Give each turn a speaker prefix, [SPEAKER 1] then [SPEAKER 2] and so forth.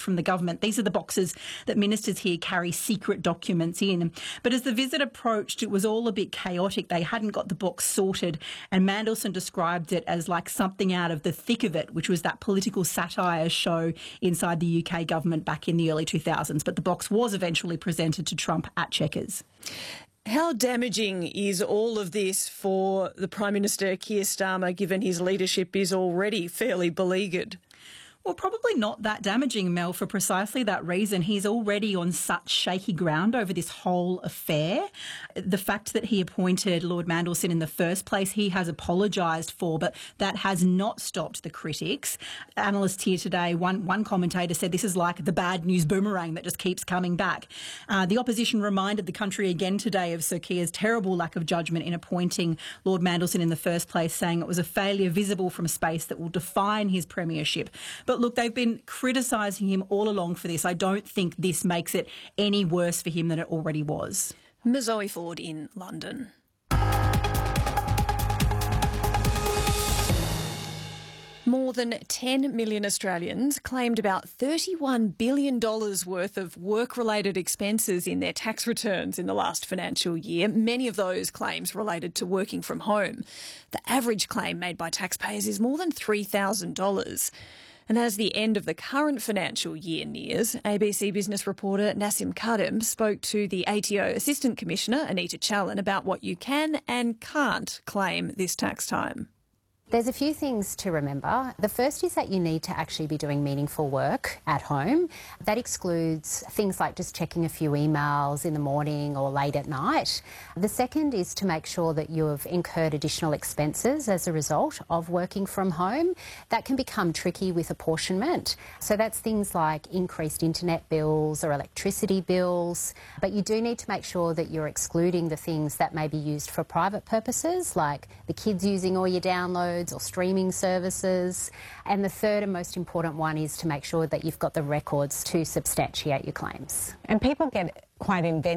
[SPEAKER 1] from the government. These are the boxes that ministers here carry secret documents in. But as the visit approached, it was all a bit chaotic. They hadn't got the box sorted, and Mandelson described it as like something out of The Thick of It, which was that political satire show inside the UK government back in the early 2000s. But the box was eventually presented to Trump at Chequers.
[SPEAKER 2] How damaging is all of this for the Prime Minister Keir Starmer, given his leadership is already fairly beleaguered?
[SPEAKER 1] Well, probably not that damaging, Mel, for precisely that reason. He's already on such shaky ground over this whole affair. The fact that he appointed Lord Mandelson in the first place, he has apologised for, but that has not stopped the critics. Analysts here today, one commentator said this is like the bad news boomerang that just keeps coming back. The opposition reminded the country again today of Sir Keir's terrible lack of judgment in appointing Lord Mandelson in the first place, saying it was a failure visible from space that will define his premiership. But look, they've been criticising him all along for this. I don't think this makes it any worse for him than it already was.
[SPEAKER 2] Zoe Ford in London. More than 10 million Australians claimed about $31 billion worth of work-related expenses in their tax returns in the last financial year. Many of those claims related to working from home. The average claim made by taxpayers is more than $3,000. And as the end of the current financial year nears, ABC Business reporter Nassim Kadem spoke to the ATO Assistant Commissioner, Anita Challen, about what you can and can't claim this tax time.
[SPEAKER 3] There's a few things to remember. The first is that you need to actually be doing meaningful work at home. That excludes things like just checking a few emails in the morning or late at night. The second is to make sure that you have incurred additional expenses as a result of working from home. That can become tricky with apportionment. So that's things like increased internet bills or electricity bills. But you do need to make sure that you're excluding the things that may be used for private purposes, like the kids using all your downloads or streaming services. And the third and most important one is to make sure that you've got the records to substantiate your claims.
[SPEAKER 4] And people get quite inventive